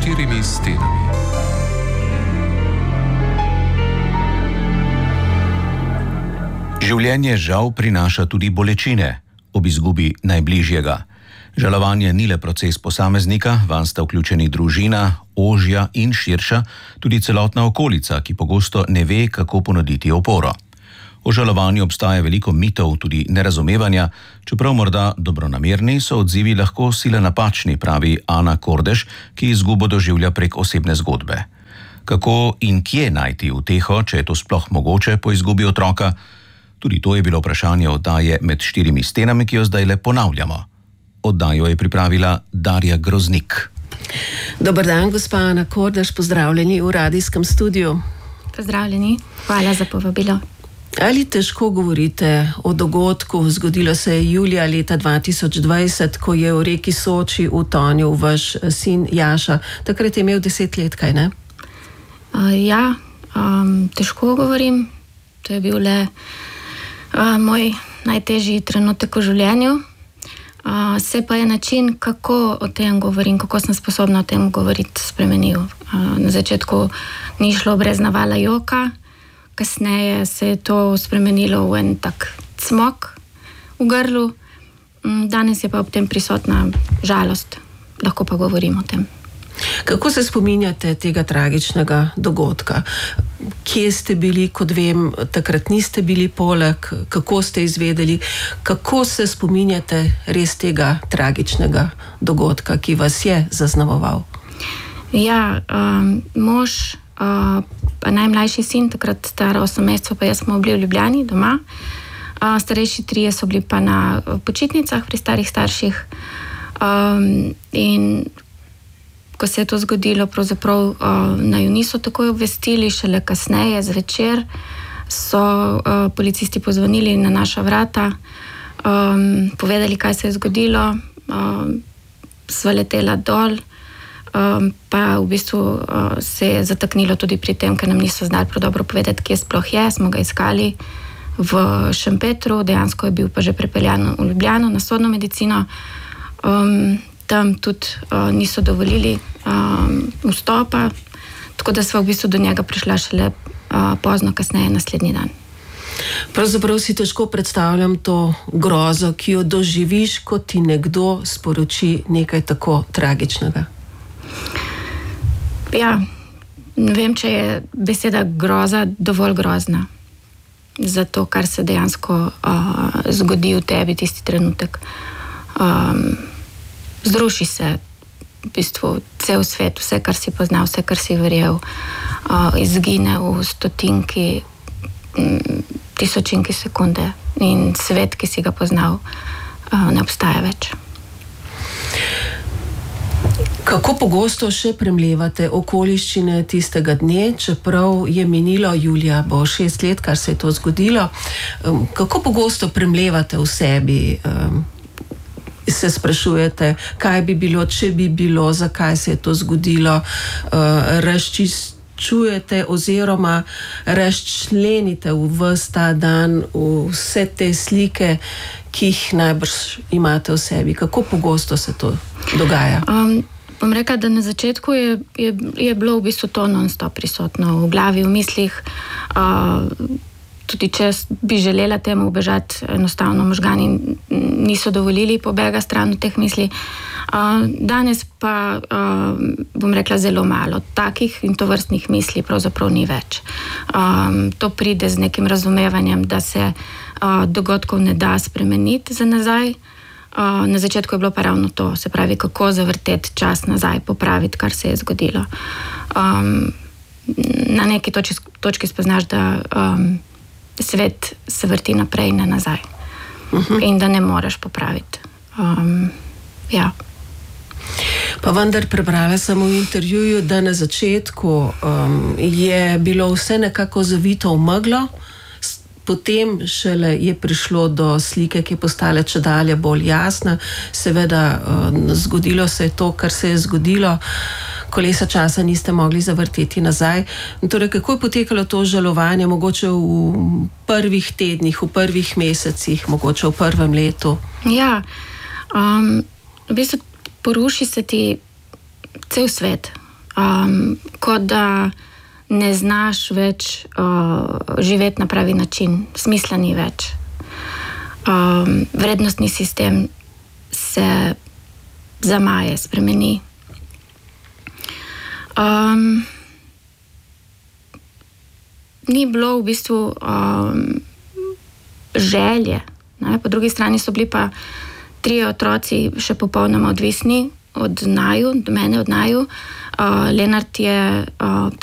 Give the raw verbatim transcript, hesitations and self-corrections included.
štirimi stenami. Življenje žal prinaša tudi bolečine ob izgubi najbližjega. Žalovanje ni le proces posameznika, vanj sta vključeni družina, ožja in širša, tudi celotna okolica, ki pogosto ne ve, kako ponuditi oporo. O žalovanju obstaja veliko mitov, tudi nerazumevanja, čeprav morda dobronamerni, so odzivi lahko sila napačni, pravi Ana Kordež, ki izgubo doživlja prek osebne zgodbe. Kako in kje najti uteho, če je to sploh mogoče po izgubi otroka? Tudi to je bilo vprašanje oddaje Med štirimi stenami, ki jo zdaj le ponavljamo. Oddajo je pripravila Darja Groznik. Dober dan, gospa Ana Kordež, pozdravljeni v radijskem studiu. Pozdravljeni, hvala za povabilo. Ali težko govorite o dogodku? Zgodilo se je julija leta dva tisoč dvajset, ko je v reki Soči utonil vaš sin Jaša. Takrat je imel deset let, kaj ne? Uh, ja, um, težko govorim. To je bil le uh, moj najtežji trenutek v življenju. Uh, se pa je način, kako o tem govorim, kako sem sposobna o tem govoriti, spremenil. Uh, na začetku ni šlo brez navala joka, kasneje se je to spremenilo v en tak cmok v grlu. Danes je pa ob tem prisotna žalost, lahko pa govorim o tem. Kako se spominjate tega tragičnega dogodka? Kje ste bili, kot vem, takrat niste bili poleg, kako ste izvedeli, kako se spominjate res tega tragičnega dogodka, ki vas je zaznamoval? Ja, um, mož, uh, pa najmlajši sin, takrat star osem mesecev, pa jaz smo bili v Ljubljani doma. Uh, starejši trije so bili pa na počitnicah pri starih starših. Um, in ko se je to zgodilo, pravzaprav uh, naju niso takoj obvestili, šele kasneje, zvečer, so uh, policisti pozvonili na naša vrata, um, povedali, kaj se je zgodilo, um, sva letela dol, um, pa v bistvu uh, se je zataknilo tudi pri tem, ker nam niso znali prav dobro povedati, kje sploh je, smo ga iskali v Šempetru, dejansko je bil pa že prepeljan v Ljubljano na sodno medicino. Um, tam tudi uh, niso dovolili um, vstopa, tako da sva v bistvu do njega prišla šele uh, pozno kasneje, naslednji dan. Pravzaprav si težko predstavljam to grozo, ki jo doživiš, ko ti nekdo sporoči nekaj tako tragičnega. Ja, ne vem, če je beseda groza dovolj grozna za to, kar se dejansko uh, zgodi v tebi tisti trenutek. Um, Zruši se v bistvu cel svet, vse, kar si poznal, vse, kar si verjel, uh, izgine v stotinki, m, tisočinki sekunde in svet, ki si ga poznal, uh, ne obstaja več. Kako pogosto še premlevate okoliščine tistega dne, čeprav je minilo julija, bo šest let, kar se je to zgodilo? Um, kako pogosto premlevate v sebi? Um, se sprašujete, kaj bi bilo, če bi bilo, zakaj se je to zgodilo, uh, razčiščujete oziroma razčlenite v ves ta dan vse te slike, ki jih najbrž imate v sebi. Kako pogosto se to dogaja? Um, bom rekla, da na začetku je, je, je bilo v bistvu to non-stop prisotno v glavi, v mislih. Uh, Tudi če bi želela temu ubežati, enostavno možgani niso dovolili pobega stran od teh misli. Uh, danes pa, uh, bom rekla, zelo malo. Takih in tovrstnih misli pravzaprav ni več. Um, to pride z nekim razumevanjem, da se uh, dogodkov ne da spremeniti za nazaj. Uh, na začetku je bilo pa ravno to, se pravi, kako zavrteti čas nazaj, popraviti, kar se je zgodilo. Um, na neki točki, točki spoznaš, da um, svet se vrti naprej, ne nazaj. Uh-huh. In da ne moreš popraviti. Um, ja. Pa vendar prebrala sem v intervjuju, da na začetku um, je bilo vse nekako zavito v meglo, potem šele je prišlo do slike, ki je postala čedalje bolj jasna. Seveda um, zgodilo se je to, kar se je zgodilo. Kolesa časa niste mogli zavrteti nazaj. Torej, kako je potekalo to žalovanje, mogoče v prvih tednih, v prvih mesecih, mogoče v prvem letu? Ja, um, v bistvu poruši se ti cel svet. um, kot da ne znaš več uh, živeti na pravi način, smisla ni več. Um, vrednostni sistem se zamaje, spremeni. Um, ni bilo v bistvu um, želje. Ne? Po drugi strani so bili pa trije otroci še popolnoma odvisni od naju, od mene, od naju. Uh, Lenart je uh,